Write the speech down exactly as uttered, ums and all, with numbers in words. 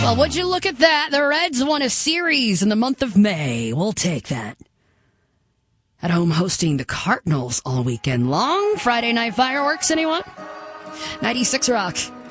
Well, would you look at that? The Reds won a series in the month of May. We'll take that. At home hosting the Cardinals all weekend long. Friday night fireworks, anyone? ninety-six Rock.